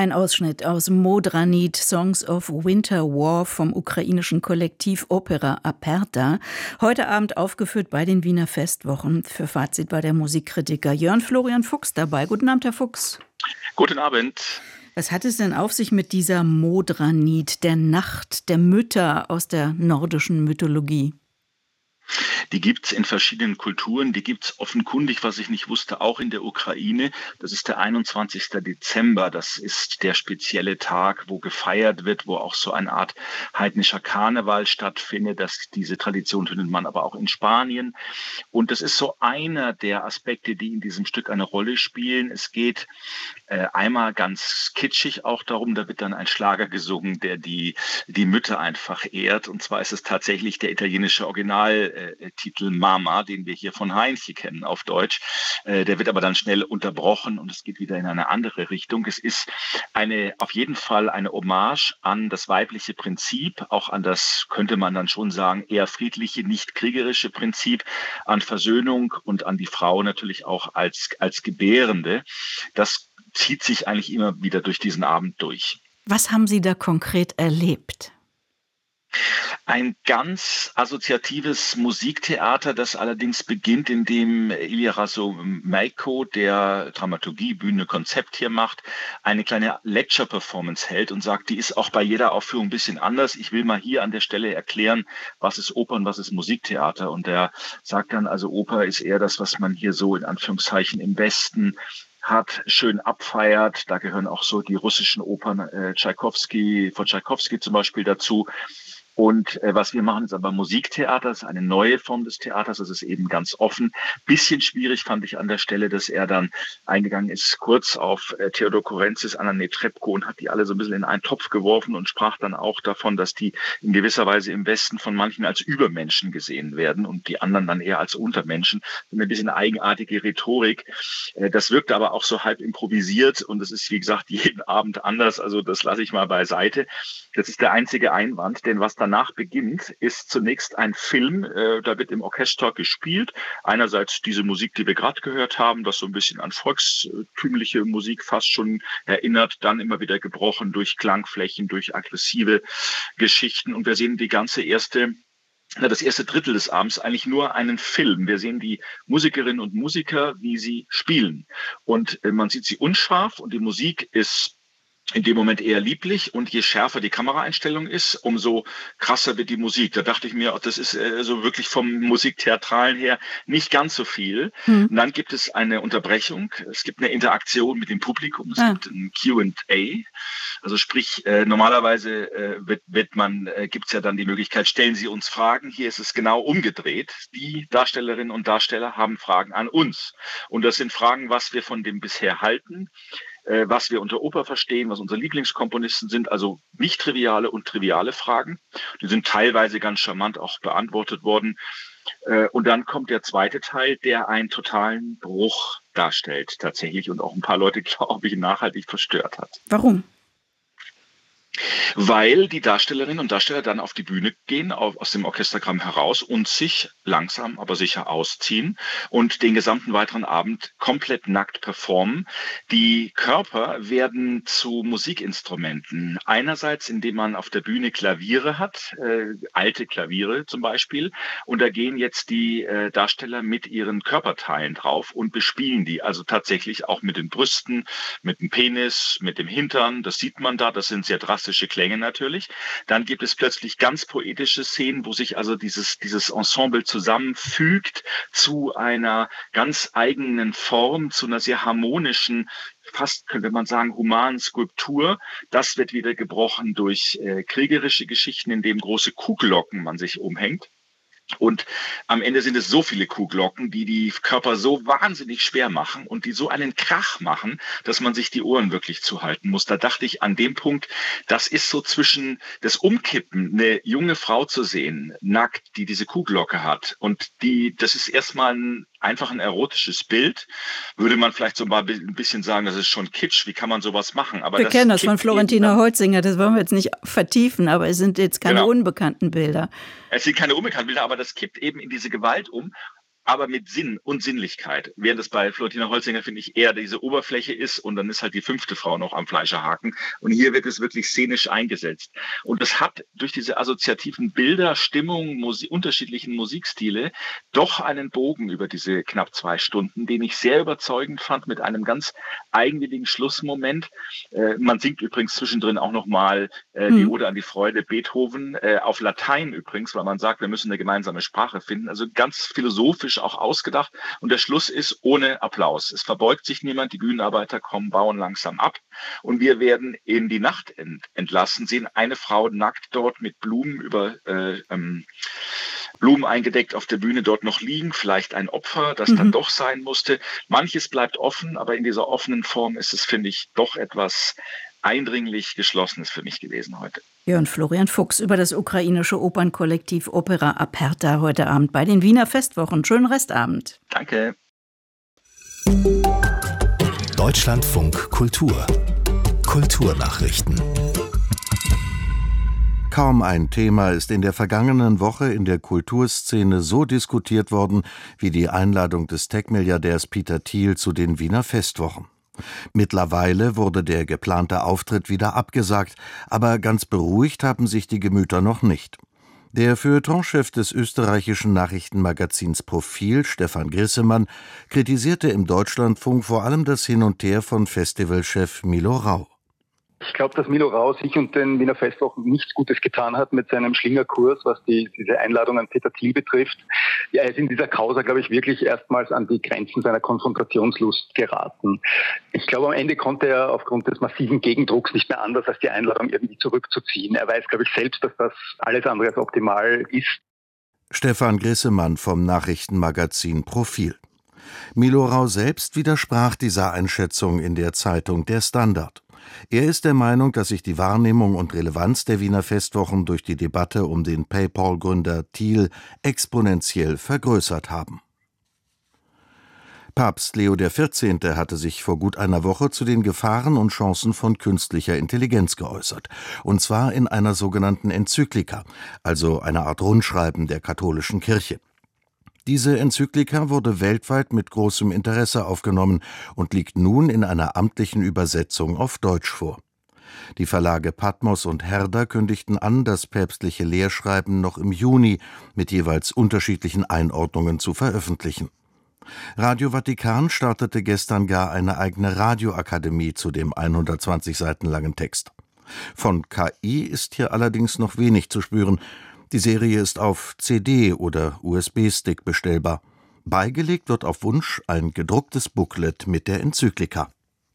Ein Ausschnitt aus Modranit Songs of Winter War vom ukrainischen Kollektiv Opera Aperta. Heute Abend aufgeführt bei den Wiener Festwochen. Für Fazit war der Musikkritiker Jörn Florian Fuchs dabei. Guten Abend, Herr Fuchs. Guten Abend. Was hat es denn auf sich mit dieser Modranit, der Nacht der Mütter aus der nordischen Mythologie? Die gibt's in verschiedenen Kulturen, die gibt's offenkundig, was ich nicht wusste, auch in der Ukraine. Das ist der 21. Dezember, das ist der spezielle Tag, wo gefeiert wird, wo auch so eine Art heidnischer Karneval stattfindet. Diese Tradition findet man aber auch in Spanien. Und das ist so einer der Aspekte, die in diesem Stück eine Rolle spielen. Es geht einmal ganz kitschig auch darum, da wird dann ein Schlager gesungen, der die Mütter einfach ehrt. Und zwar ist es tatsächlich der italienische Originaltitel Mama, den wir hier von Heinche kennen auf Deutsch. Der wird aber dann schnell unterbrochen und es geht wieder in eine andere Richtung. Es ist auf jeden Fall eine Hommage an das weibliche Prinzip, auch an das, könnte man dann schon sagen, eher friedliche, nicht kriegerische Prinzip, an Versöhnung und an die Frau natürlich auch als Gebärende. Das zieht sich eigentlich immer wieder durch diesen Abend durch. Was haben Sie da konkret erlebt? Ein ganz assoziatives Musiktheater, das allerdings beginnt, indem Ilya Rasomayko, der Dramaturgie, Bühne, Konzept hier macht, eine kleine Lecture-Performance hält und sagt, die ist auch bei jeder Aufführung ein bisschen anders. Ich will mal hier an der Stelle erklären, was ist Oper und was ist Musiktheater. Und er sagt dann, also Oper ist eher das, was man hier so in Anführungszeichen im Westen hat, schön abfeiert. Da gehören auch so die russischen Opern von Tschaikowski zum Beispiel dazu. Und was wir machen, ist aber Musiktheater, das ist eine neue Form des Theaters, das ist eben ganz offen. Bisschen schwierig fand ich an der Stelle, dass er dann eingegangen ist, kurz auf Theodor Kurenzis, Anna Netrebko und hat die alle so ein bisschen in einen Topf geworfen und sprach dann auch davon, dass die in gewisser Weise im Westen von manchen als Übermenschen gesehen werden und die anderen dann eher als Untermenschen. Ein bisschen eigenartige Rhetorik. Das wirkte aber auch so halb improvisiert und das ist, wie gesagt, jeden Abend anders, also das lasse ich mal beiseite. Das ist der einzige Einwand, denn was danach beginnt, ist zunächst ein Film, da wird im Orchester gespielt. Einerseits diese Musik, die wir gerade gehört haben, das so ein bisschen an volkstümliche Musik fast schon erinnert, dann immer wieder gebrochen durch Klangflächen, durch aggressive Geschichten. Und wir sehen das erste Drittel des Abends eigentlich nur einen Film. Wir sehen die Musikerinnen und Musiker, wie sie spielen. Und man sieht sie unscharf und die Musik ist in dem Moment eher lieblich und je schärfer die Kameraeinstellung ist, umso krasser wird die Musik. Da dachte ich mir, das ist so wirklich vom Musiktheatralen her nicht ganz so viel. Und dann gibt es eine Unterbrechung, es gibt eine Interaktion mit dem Publikum, es gibt ein Q&A. Also sprich, normalerweise gibt es ja dann die Möglichkeit, stellen Sie uns Fragen. Hier ist es genau umgedreht. Die Darstellerinnen und Darsteller haben Fragen an uns. Und das sind Fragen, was wir von dem bisher halten, was wir unter Oper verstehen, was unsere Lieblingskomponisten sind, also nicht triviale und triviale Fragen. Die sind teilweise ganz charmant auch beantwortet worden. Und dann kommt der zweite Teil, der einen totalen Bruch darstellt tatsächlich und auch ein paar Leute, glaube ich, nachhaltig verstört hat. Warum? Weil die Darstellerinnen und Darsteller dann auf die Bühne gehen, aus dem Orchestergramm heraus und sich langsam, aber sicher ausziehen und den gesamten weiteren Abend komplett nackt performen. Die Körper werden zu Musikinstrumenten. Einerseits, indem man auf der Bühne Klaviere hat, alte Klaviere zum Beispiel, und da gehen jetzt die Darsteller mit ihren Körperteilen drauf und bespielen die, also tatsächlich auch mit den Brüsten, mit dem Penis, mit dem Hintern, das sieht man da, das sind sehr drastische Klänge natürlich. Dann gibt es plötzlich ganz poetische Szenen, wo sich also dieses Ensemble zusammenfügt zu einer ganz eigenen Form, zu einer sehr harmonischen, fast könnte man sagen, humanen Skulptur. Das wird wieder gebrochen durch kriegerische Geschichten, in denen große Kuhglocken man sich umhängt. Und am Ende sind es so viele Kuhglocken, die Körper so wahnsinnig schwer machen und die so einen Krach machen, dass man sich die Ohren wirklich zuhalten muss. Da dachte ich an dem Punkt, das ist so zwischen das Umkippen, eine junge Frau zu sehen, nackt, die diese Kuhglocke hat. Und das ist erstmal einfach ein erotisches Bild. Würde man vielleicht so mal ein bisschen sagen, das ist schon Kitsch. Wie kann man sowas machen? Aber wir kennen das von Florentina Holzinger, das wollen wir jetzt nicht vertiefen, aber es sind jetzt keine unbekannten Bilder. Es sind keine unbekannten Bilder, aber das kippt eben in diese Gewalt um. aber mit Sinn und Sinnlichkeit. Während es bei Florentina Holzinger, finde ich, eher diese Oberfläche ist und dann ist halt die 5. Frau noch am Fleischerhaken. Und hier wird es wirklich szenisch eingesetzt. Und das hat durch diese assoziativen Bilder, Stimmung, unterschiedlichen Musikstile doch einen Bogen über diese knapp 2 Stunden, den ich sehr überzeugend fand mit einem ganz eigenwilligen Schlussmoment. Man singt übrigens zwischendrin auch nochmal die Ode an die Freude Beethoven, auf Latein übrigens, weil man sagt, wir müssen eine gemeinsame Sprache finden. Also ganz philosophisch auch ausgedacht. Und der Schluss ist ohne Applaus. Es verbeugt sich niemand, die Bühnenarbeiter kommen, bauen langsam ab. Und wir werden in die Nacht entlassen, sehen eine Frau nackt dort mit Blumen Blumen eingedeckt auf der Bühne dort noch liegen, vielleicht ein Opfer, das dann doch sein musste. Manches bleibt offen, aber in dieser offenen Form ist es, finde ich, doch etwas eindringlich Geschlossenes für mich gewesen heute. Jörn Florian Fuchs über das ukrainische Opernkollektiv Opera Aperta heute Abend bei den Wiener Festwochen. Schönen Restabend. Danke. Deutschlandfunk Kultur. Kulturnachrichten. Kaum ein Thema ist in der vergangenen Woche in der Kulturszene so diskutiert worden wie die Einladung des Tech-Milliardärs Peter Thiel zu den Wiener Festwochen. Mittlerweile wurde der geplante Auftritt wieder abgesagt, aber ganz beruhigt haben sich die Gemüter noch nicht. Der Feuilletonchef des österreichischen Nachrichtenmagazins Profil, Stefan Grissemann, kritisierte im Deutschlandfunk vor allem das Hin und Her von Festivalchef Milo Rau. Ich glaube, dass Milo Rau sich und den Wiener Festwochen nichts Gutes getan hat mit seinem Schlingerkurs, was diese Einladung an Peter Thiel betrifft. Ja, er ist in dieser Causa, glaube ich, wirklich erstmals an die Grenzen seiner Konfrontationslust geraten. Ich glaube, am Ende konnte er aufgrund des massiven Gegendrucks nicht mehr anders, als die Einladung irgendwie zurückzuziehen. Er weiß, glaube ich, selbst, dass das alles andere als optimal ist. Stefan Grissemann vom Nachrichtenmagazin Profil. Milo Rau selbst widersprach dieser Einschätzung in der Zeitung Der Standard. Er ist der Meinung, dass sich die Wahrnehmung und Relevanz der Wiener Festwochen durch die Debatte um den PayPal-Gründer Thiel exponentiell vergrößert haben. Papst Leo XIV. Hatte sich vor gut einer Woche zu den Gefahren und Chancen von künstlicher Intelligenz geäußert. Und zwar in einer sogenannten Enzyklika, also einer Art Rundschreiben der katholischen Kirche. Diese Enzyklika wurde weltweit mit großem Interesse aufgenommen und liegt nun in einer amtlichen Übersetzung auf Deutsch vor. Die Verlage Patmos und Herder kündigten an, das päpstliche Lehrschreiben noch im Juni mit jeweils unterschiedlichen Einordnungen zu veröffentlichen. Radio Vatikan startete gestern gar eine eigene Radioakademie zu dem 120 Seiten langen Text. Von KI ist hier allerdings noch wenig zu spüren. Die Serie ist auf CD oder USB-Stick bestellbar. Beigelegt wird auf Wunsch ein gedrucktes Booklet mit der Enzyklika.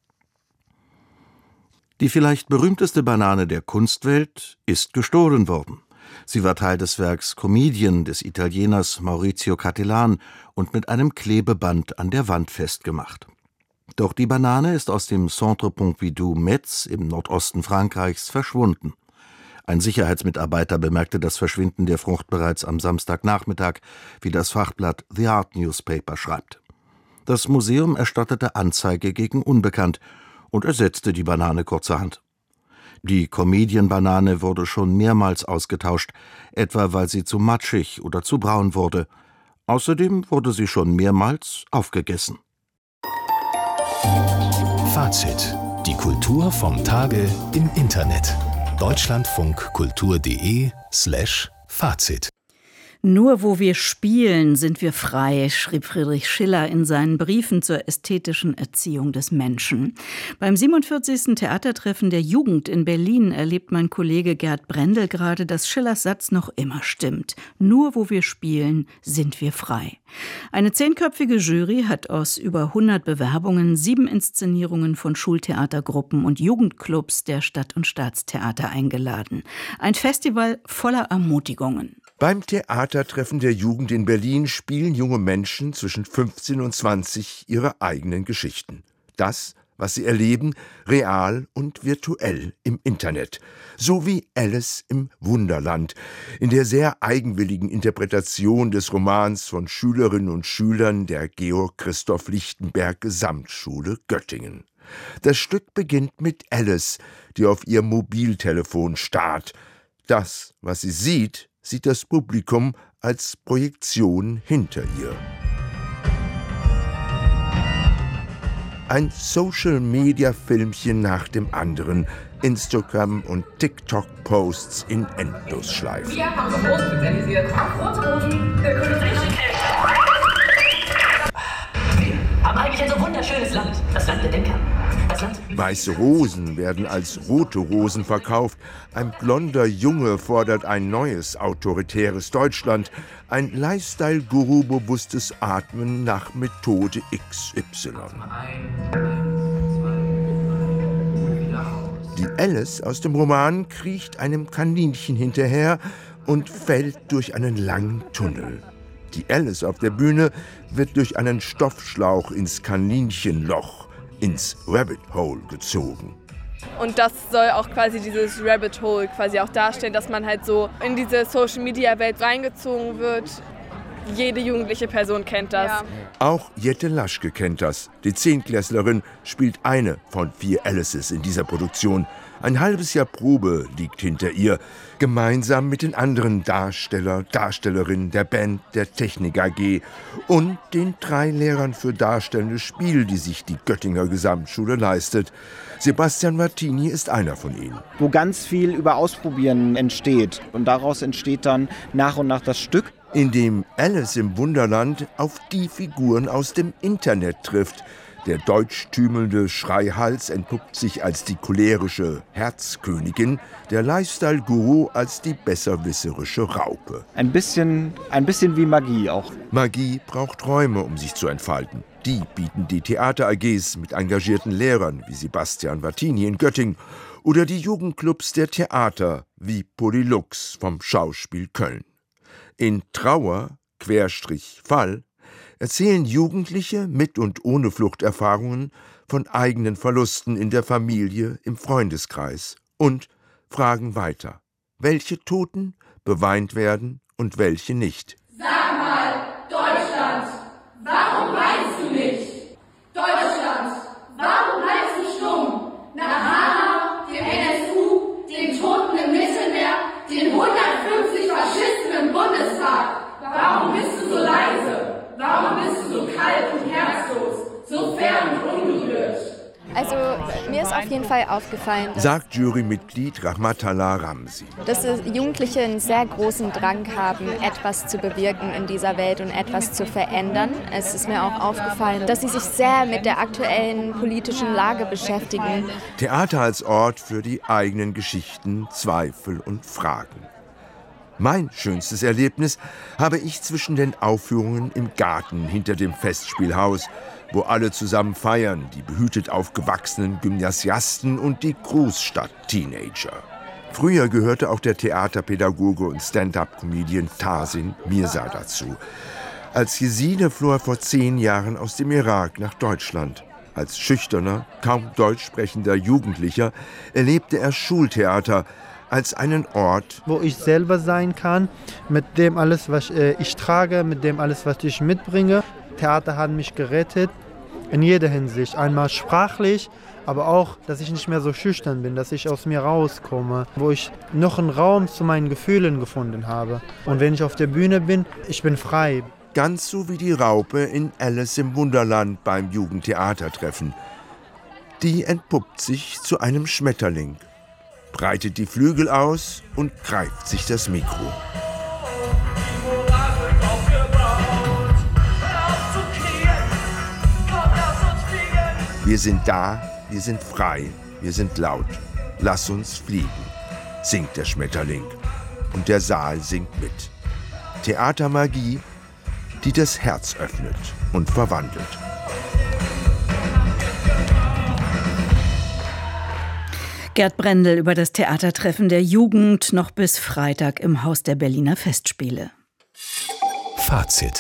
Die vielleicht berühmteste Banane der Kunstwelt ist gestohlen worden. Sie war Teil des Werks Comedian des Italieners Maurizio Cattelan und mit einem Klebeband an der Wand festgemacht. Doch die Banane ist aus dem Centre Pompidou Metz im Nordosten Frankreichs verschwunden. Ein Sicherheitsmitarbeiter bemerkte das Verschwinden der Frucht bereits am Samstagnachmittag, wie das Fachblatt The Art Newspaper schreibt. Das Museum erstattete Anzeige gegen Unbekannt und ersetzte die Banane kurzerhand. Die Comedian-Banane wurde schon mehrmals ausgetauscht, etwa weil sie zu matschig oder zu braun wurde. Außerdem wurde sie schon mehrmals aufgegessen. Fazit: Die Kultur vom Tage im Internet. deutschlandfunkkultur.de/Fazit. Nur wo wir spielen, sind wir frei, schrieb Friedrich Schiller in seinen Briefen zur ästhetischen Erziehung des Menschen. Beim 47. Theatertreffen der Jugend in Berlin erlebt mein Kollege Gerd Brendel gerade, dass Schillers Satz noch immer stimmt. Nur wo wir spielen, sind wir frei. Eine 10-köpfige Jury hat aus über 100 Bewerbungen 7 Inszenierungen von Schultheatergruppen und Jugendclubs der Stadt- und Staatstheater eingeladen. Ein Festival voller Ermutigungen. Beim Theatertreffen der Jugend in Berlin spielen junge Menschen zwischen 15 und 20 ihre eigenen Geschichten. Das, was sie erleben, real und virtuell im Internet. So wie Alice im Wunderland, in der sehr eigenwilligen Interpretation des Romans von Schülerinnen und Schülern der Georg Christoph Lichtenberg Gesamtschule Göttingen. Das Stück beginnt mit Alice, die auf ihr Mobiltelefon starrt. Das, was sie sieht das Publikum als Projektion hinter ihr. Ein Social-Media-Filmchen nach dem anderen. Instagram- und TikTok-Posts in Endlosschleifen. Wir haben so Rosen spezialisiert. Rote Rosen, wir haben eigentlich ein so wunderschönes Land. Das Land der Denker. Das Land. Weiße Rosen werden als rote Rosen verkauft. Ein blonder Junge fordert ein neues, autoritäres Deutschland. Ein Lifestyle-Guru-bewusstes Atmen nach Methode XY. Die Alice aus dem Roman kriecht einem Kaninchen hinterher und fällt durch einen langen Tunnel. Die Alice auf der Bühne wird durch einen Stoffschlauch ins Kaninchenloch, ins Rabbit Hole gezogen. Und das soll auch quasi dieses Rabbit Hole quasi auch darstellen, dass man halt so in diese Social-Media-Welt reingezogen wird. Jede jugendliche Person kennt das. Ja. Auch Jette Laschke kennt das. Die Zehntklässlerin spielt eine von 4 Alices in dieser Produktion. Ein halbes Jahr Probe liegt hinter ihr, gemeinsam mit den anderen Darstellerinnen der Band der Technik AG und den 3 Lehrern für darstellendes Spiel, die sich die Göttinger Gesamtschule leistet. Sebastian Martini ist einer von ihnen. Wo ganz viel über Ausprobieren entsteht und daraus entsteht dann nach und nach das Stück. In dem Alice im Wunderland auf die Figuren aus dem Internet trifft. Der deutschtümelnde Schreihals entpuppt sich als die cholerische Herzkönigin, der Lifestyle-Guru als die besserwisserische Raupe. Ein bisschen wie Magie auch. Magie braucht Räume, um sich zu entfalten. Die bieten die Theater-AGs mit engagierten Lehrern wie Sebastian Martini in Göttingen oder die Jugendclubs der Theater wie Polylux vom Schauspiel Köln. In Trauer, Fall erzählen Jugendliche mit und ohne Fluchterfahrungen von eigenen Verlusten in der Familie, im Freundeskreis und fragen weiter, welche Toten beweint werden und welche nicht. Sag mal, Deutschland, warum weinst du nicht? Deutschland, warum bleibst du stumm? Nach Hanau, dem NSU, den Toten im Mittelmeer, den 150 Faschisten im Bundestag. Warum bist du so leise? Warum bist du so kalt und herzlos, so fern und ungerührt? Also mir ist auf jeden Fall aufgefallen, sagt Jurymitglied Rahmatullah Ramzi, dass Jugendliche einen sehr großen Drang haben, etwas zu bewirken in dieser Welt und etwas zu verändern. Es ist mir auch aufgefallen, dass sie sich sehr mit der aktuellen politischen Lage beschäftigen. Theater als Ort für die eigenen Geschichten, Zweifel und Fragen. Mein schönstes Erlebnis habe ich zwischen den Aufführungen im Garten hinter dem Festspielhaus, wo alle zusammen feiern, die behütet aufgewachsenen Gymnasiasten und die Großstadt-Teenager. Früher gehörte auch der Theaterpädagoge und Stand-up-Comedian Tasin Mirza dazu. Als Jesine floh er vor 10 Jahren aus dem Irak nach Deutschland. Als schüchterner, kaum deutsch sprechender Jugendlicher erlebte er Schultheater, als einen Ort, wo ich selber sein kann, mit dem alles, was ich trage, mit dem alles, was ich mitbringe. Theater hat mich gerettet, in jeder Hinsicht. Einmal sprachlich, aber auch, dass ich nicht mehr so schüchtern bin, dass ich aus mir rauskomme, wo ich noch einen Raum zu meinen Gefühlen gefunden habe. Und wenn ich auf der Bühne bin, ich bin frei. Ganz so wie die Raupe in Alice im Wunderland beim Jugendtheatertreffen. Die entpuppt sich zu einem Schmetterling, breitet die Flügel aus und greift sich das Mikro. Wir sind da, wir sind frei, wir sind laut. Lass uns fliegen, singt der Schmetterling. Und der Saal singt mit. Theatermagie, die das Herz öffnet und verwandelt. Gerd Brendel über das Theatertreffen der Jugend noch bis Freitag im Haus der Berliner Festspiele. Fazit.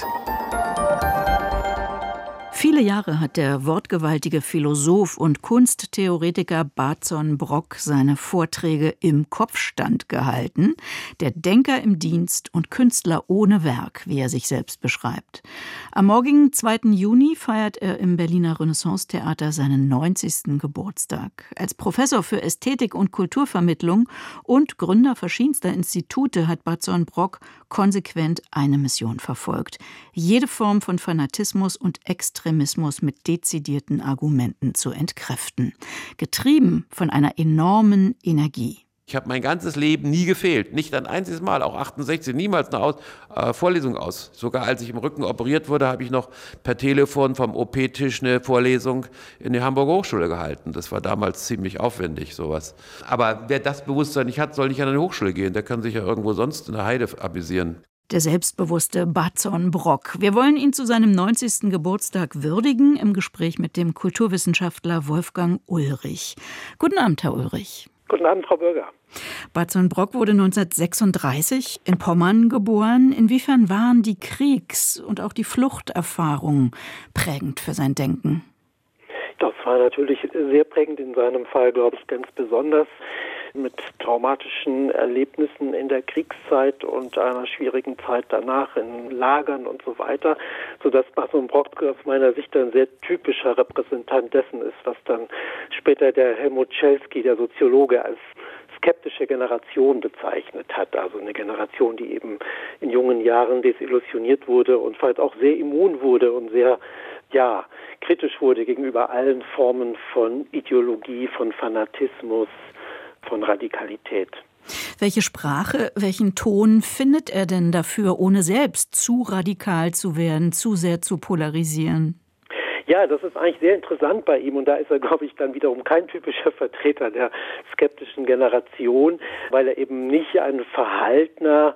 Viele Jahre hat der wortgewaltige Philosoph und Kunsttheoretiker Bazon Brock seine Vorträge im Kopfstand gehalten. Der Denker im Dienst und Künstler ohne Werk, wie er sich selbst beschreibt. Am morgigen 2. Juni feiert er im Berliner Renaissance-Theater seinen 90. Geburtstag. Als Professor für Ästhetik und Kulturvermittlung und Gründer verschiedenster Institute hat Bazon Brock konsequent eine Mission verfolgt: jede Form von Fanatismus und Extremismus Extremismus mit dezidierten Argumenten zu entkräften. Getrieben von einer enormen Energie. Ich habe mein ganzes Leben nie gefehlt, nicht ein einziges Mal, auch 68, niemals eine Vorlesung aus. Sogar als ich im Rücken operiert wurde, habe ich noch per Telefon vom OP-Tisch eine Vorlesung in die Hamburger Hochschule gehalten. Das war damals ziemlich aufwendig, sowas. Aber wer das Bewusstsein nicht hat, soll nicht an eine Hochschule gehen. Der kann sich ja irgendwo sonst in der Heide amüsieren. Der selbstbewusste Bacon Brock. Wir wollen ihn zu seinem 90. Geburtstag würdigen im Gespräch mit dem Kulturwissenschaftler Wolfgang Ulrich. Guten Abend, Herr Ulrich. Guten Abend, Frau Bürger. Bacon Brock wurde 1936 in Pommern geboren. Inwiefern waren die Kriegs- und auch die Fluchterfahrungen prägend für sein Denken? Das war natürlich sehr prägend in seinem Fall, glaube ich, ganz besonders mit traumatischen Erlebnissen in der Kriegszeit und einer schwierigen Zeit danach in Lagern und so weiter, sodass Bacon Brock aus meiner Sicht ein sehr typischer Repräsentant dessen ist, was dann später der Helmut Schelsky, der Soziologe, als skeptische Generation bezeichnet hat. Also eine Generation, die eben in jungen Jahren desillusioniert wurde und vielleicht auch sehr immun wurde und sehr kritisch wurde gegenüber allen Formen von Ideologie, von Fanatismus, von Radikalität. Welche Sprache, welchen Ton findet er denn dafür, ohne selbst zu radikal zu werden, zu sehr zu polarisieren? Ja, das ist eigentlich sehr interessant bei ihm und da ist er, glaube ich, dann wiederum kein typischer Vertreter der skeptischen Generation, weil er eben nicht ein verhaltener,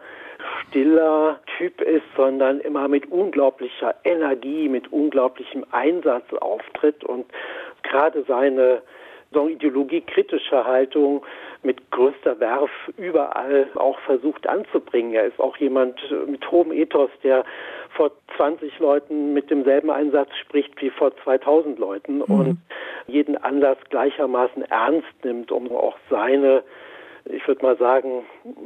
stiller Typ ist, sondern immer mit unglaublicher Energie, mit unglaublichem Einsatz auftritt und gerade seine ideologiekritische Haltung mit größter Werf überall auch versucht anzubringen. Er ist auch jemand mit hohem Ethos, der vor 20 Leuten mit demselben Einsatz spricht wie vor 2000 Leuten und jeden Anlass gleichermaßen ernst nimmt, um auch seine, ich würde mal sagen,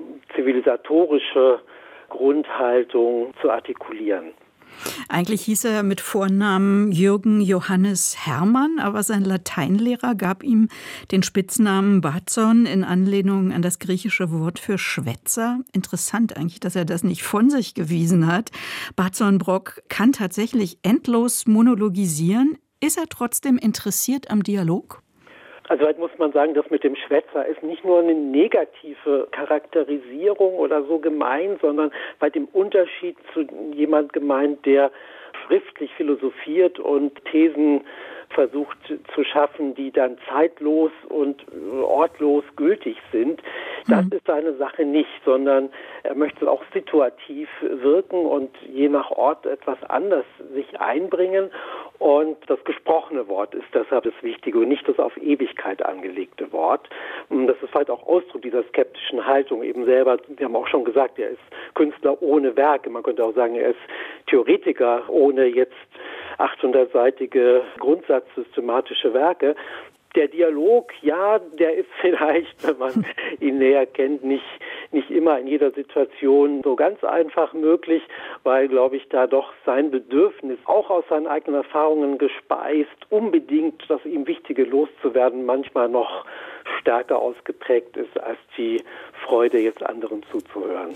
zivilisatorische Grundhaltung zu artikulieren. Eigentlich hieß er mit Vornamen Jürgen Johannes Hermann, aber sein Lateinlehrer gab ihm den Spitznamen Bacon in Anlehnung an das griechische Wort für Schwätzer. Interessant eigentlich, dass er das nicht von sich gewiesen hat. Bacon Brock kann tatsächlich endlos monologisieren. Ist er trotzdem interessiert am Dialog? Also halt muss man sagen, das mit dem Schwätzer ist nicht nur eine negative Charakterisierung oder so gemeint, sondern bei dem Unterschied zu jemand gemeint, der schriftlich philosophiert und Thesen versucht zu schaffen, die dann zeitlos und ortlos gültig sind. Das ist seine Sache nicht, sondern er möchte auch situativ wirken und je nach Ort etwas anders sich einbringen. Und das gesprochene Wort ist deshalb das Wichtige und nicht das auf Ewigkeit angelegte Wort. Und das ist halt auch Ausdruck dieser skeptischen Haltung eben selber. Wir haben auch schon gesagt, er ist Künstler ohne Werke. Man könnte auch sagen, er ist Theoretiker ohne jetzt 800-seitige grundsatzsystematische Werke. Der Dialog, ja, der ist vielleicht, wenn man ihn näher kennt, nicht immer in jeder Situation so ganz einfach möglich, weil, glaube ich, da doch sein Bedürfnis, auch aus seinen eigenen Erfahrungen gespeist, unbedingt das ihm Wichtige loszuwerden, manchmal noch stärker ausgeprägt ist als die Freude, jetzt anderen zuzuhören.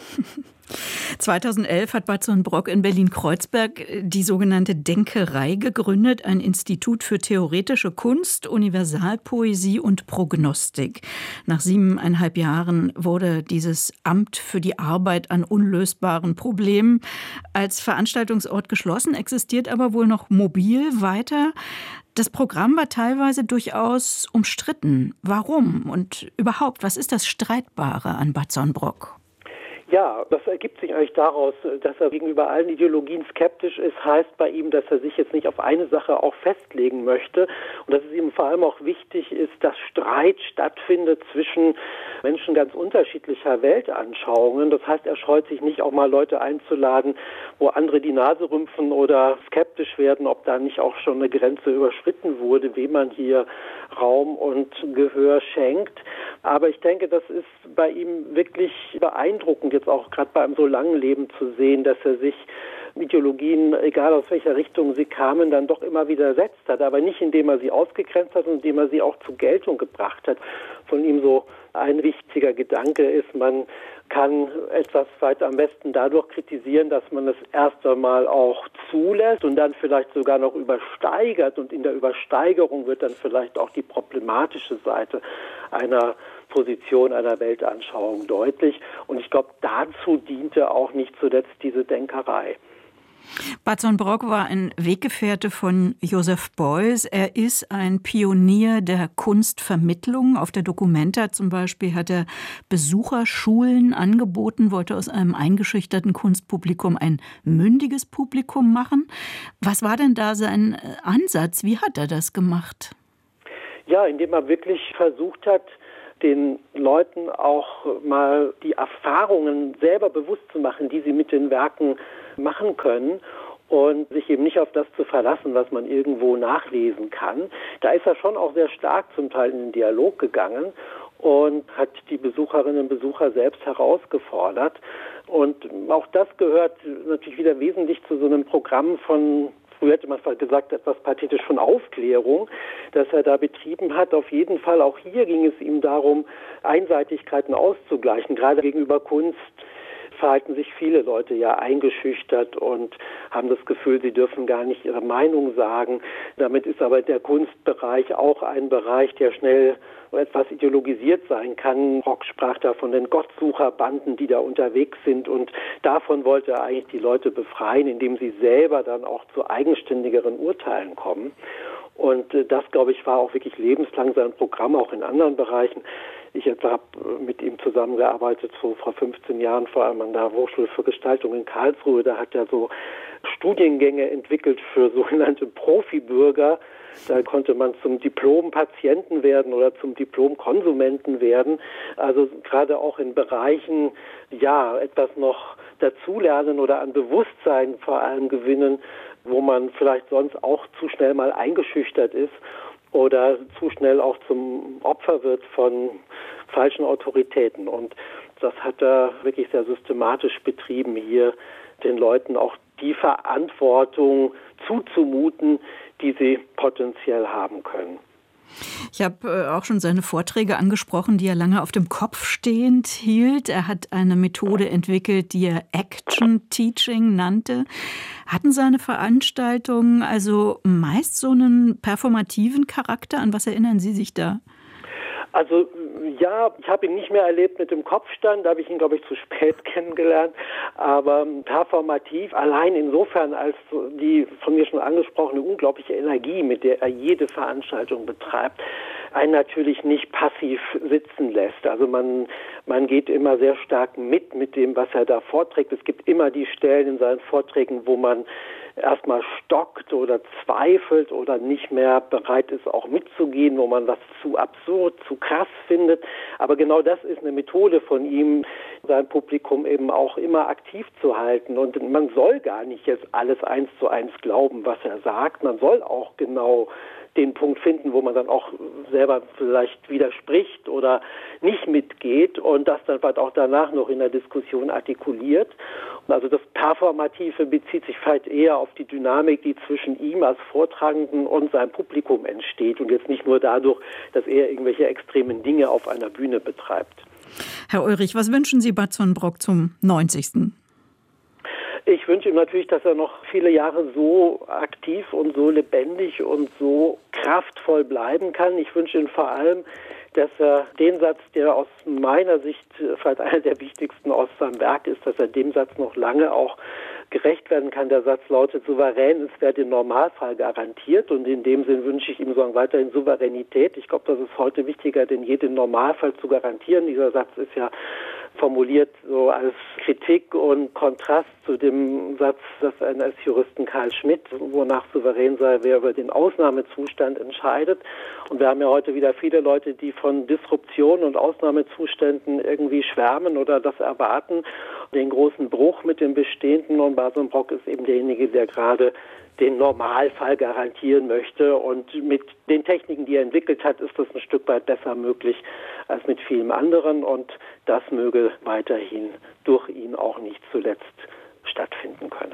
2011 hat Bacon Brock in Berlin-Kreuzberg die sogenannte Denkerei gegründet, ein Institut für theoretische Kunst, Universalpoesie und Prognostik. Nach 7,5 Jahren wurde dieses Amt für die Arbeit an unlösbaren Problemen als Veranstaltungsort geschlossen, existiert aber wohl noch mobil weiter. Das Programm war teilweise durchaus umstritten. Warum? Und überhaupt, was ist das Streitbare an Bacon Brock? Ja, das ergibt sich eigentlich daraus, dass er gegenüber allen Ideologien skeptisch ist, heißt bei ihm, dass er sich jetzt nicht auf eine Sache auch festlegen möchte und dass es ihm vor allem auch wichtig ist, dass Streit stattfindet zwischen Menschen ganz unterschiedlicher Weltanschauungen. Das heißt, er scheut sich nicht, auch mal Leute einzuladen, wo andere die Nase rümpfen oder skeptisch werden, ob da nicht auch schon eine Grenze überschritten wurde, wem man hier Raum und Gehör schenkt. Aber ich denke, das ist bei ihm wirklich beeindruckend, jetzt auch gerade bei einem so langen Leben zu sehen, dass er sich Ideologien, egal aus welcher Richtung sie kamen, dann doch immer wieder ersetzt hat. Aber nicht, indem er sie ausgegrenzt hat, sondern indem er sie auch zur Geltung gebracht hat. Von ihm so ein wichtiger Gedanke ist, man kann etwas weiter am besten dadurch kritisieren, dass man es erst einmal auch zulässt und dann vielleicht sogar noch übersteigert. Und in der Übersteigerung wird dann vielleicht auch die problematische Seite einer Position, einer Weltanschauung deutlich. Und ich glaube, dazu diente auch nicht zuletzt diese Denkerei. Bertolt Brock war ein Weggefährte von Joseph Beuys. Er ist ein Pionier der Kunstvermittlung. Auf der Documenta zum Beispiel hat er Besucherschulen angeboten, wollte aus einem eingeschüchterten Kunstpublikum ein mündiges Publikum machen. Was war denn da sein Ansatz? Wie hat er das gemacht? Ja, indem er wirklich versucht hat, den Leuten auch mal die Erfahrungen selber bewusst zu machen, die sie mit den Werken machen können und sich eben nicht auf das zu verlassen, was man irgendwo nachlesen kann. Da ist er schon auch sehr stark zum Teil in den Dialog gegangen und hat die Besucherinnen und Besucher selbst herausgefordert. Und auch das gehört natürlich wieder wesentlich zu so einem Programm von, früher hätte man gesagt, etwas pathetisch von Aufklärung, das er da betrieben hat. Auf jeden Fall, auch hier ging es ihm darum, Einseitigkeiten auszugleichen. Gerade gegenüber Kunst verhalten sich viele Leute ja eingeschüchtert und haben das Gefühl, sie dürfen gar nicht ihre Meinung sagen. Damit ist aber der Kunstbereich auch ein Bereich, der schnell etwas ideologisiert sein kann. Brock sprach da von den Gottsucherbanden, die da unterwegs sind, und davon wollte er eigentlich die Leute befreien, indem sie selber dann auch zu eigenständigeren Urteilen kommen. Und das, glaube ich, war auch wirklich lebenslang sein Programm, auch in anderen Bereichen. Ich etwa habe mit ihm zusammengearbeitet, so vor 15 Jahren, vor allem an der Hochschule für Gestaltung in Karlsruhe. Da hat er so Studiengänge entwickelt für sogenannte Profibürger. Da konnte man zum Diplompatienten werden oder zum Diplomkonsumenten werden. Also gerade auch in Bereichen, ja, etwas noch dazulernen oder an Bewusstsein vor allem gewinnen, wo man vielleicht sonst auch zu schnell mal eingeschüchtert ist oder zu schnell auch zum Opfer wird von falschen Autoritäten. Und das hat er wirklich sehr systematisch betrieben, hier den Leuten auch die Verantwortung zuzumuten, die sie potenziell haben können. Ich habe auch schon seine Vorträge angesprochen, die er lange auf dem Kopf stehend hielt. Er hat eine Methode entwickelt, die er Action Teaching nannte. Hatten seine Veranstaltungen also meist so einen performativen Charakter? An was erinnern Sie sich da? Also ja, ich habe ihn nicht mehr erlebt mit dem Kopfstand, da habe ich ihn, glaube ich, zu spät kennengelernt, aber performativ allein insofern, als die von mir schon angesprochene unglaubliche Energie, mit der er jede Veranstaltung betreibt, einen natürlich nicht passiv sitzen lässt. Also man geht immer sehr stark mit dem, was er da vorträgt. Es gibt immer die Stellen in seinen Vorträgen, wo man erstmal stockt oder zweifelt oder nicht mehr bereit ist, auch mitzugehen, wo man was zu absurd, zu krass findet. Aber genau das ist eine Methode von ihm, sein Publikum eben auch immer aktiv zu halten. Und man soll gar nicht jetzt alles 1:1 glauben, was er sagt. Man soll auch genau den Punkt finden, wo man dann auch selber vielleicht widerspricht oder nicht mitgeht und das dann auch danach noch in der Diskussion artikuliert. Also das Performative bezieht sich vielleicht eher auf die Dynamik, die zwischen ihm als Vortragenden und seinem Publikum entsteht und jetzt nicht nur dadurch, dass er irgendwelche extremen Dinge auf einer Bühne betreibt. Herr Ulrich, was wünschen Sie Bertolt Brock zum 90.? Ich wünsche ihm natürlich, dass er noch viele Jahre so aktiv und so lebendig und so kraftvoll bleiben kann. Ich wünsche ihm vor allem, dass er den Satz, der aus meiner Sicht vielleicht einer der wichtigsten aus seinem Werk ist, dass er dem Satz noch lange auch gerecht werden kann. Der Satz lautet: Souverän ist, wer den Normalfall garantiert. Und in dem Sinn wünsche ich ihm weiterhin Souveränität. Ich glaube, das ist heute wichtiger denn je, den Normalfall zu garantieren. Dieser Satz ist ja formuliert so als Kritik und Kontrast zu dem Satz des NS-Juristen Karl Schmitt, wonach souverän sei, wer über den Ausnahmezustand entscheidet. Und wir haben ja heute wieder viele Leute, die von Disruption und Ausnahmezuständen irgendwie schwärmen oder das erwarten, den großen Bruch mit dem Bestehenden. Und Bertolt Brock ist eben derjenige, der gerade den Normalfall garantieren möchte. Und mit den Techniken, die er entwickelt hat, ist das ein Stück weit besser möglich als mit vielem anderen. Und das möge weiterhin durch ihn auch nicht zuletzt stattfinden können.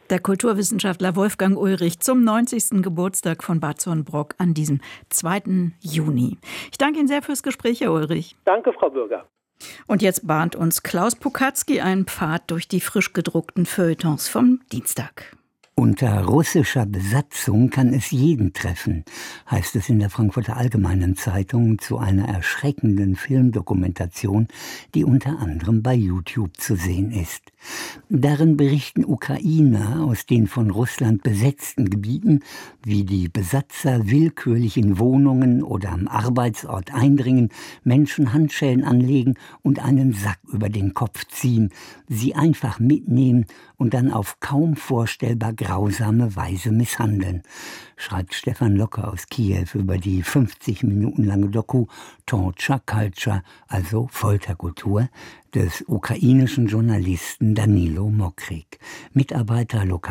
Der Kulturwissenschaftler Wolfgang Ulrich zum 90. Geburtstag von Bad Zornbrock an diesem 2. Juni. Ich danke Ihnen sehr fürs Gespräch, Herr Ulrich. Danke, Frau Bürger. Und jetzt bahnt uns Klaus Pokatzky einen Pfad durch die frisch gedruckten Feuilletons vom Dienstag. Unter russischer Besatzung kann es jeden treffen, heißt es in der Frankfurter Allgemeinen Zeitung zu einer erschreckenden Filmdokumentation, die unter anderem bei YouTube zu sehen ist. Darin berichten Ukrainer aus den von Russland besetzten Gebieten, wie die Besatzer willkürlich in Wohnungen oder am Arbeitsort eindringen, Menschen Handschellen anlegen und einen Sack über den Kopf ziehen, sie einfach mitnehmen und dann auf kaum vorstellbar grausame Weise misshandeln, schreibt Stefan Locke aus Kiew über die 50 Minuten lange Doku Torture Culture, also Folterkultur, des ukrainischen Journalisten Danilo Mokryk, Mitarbeiter lokal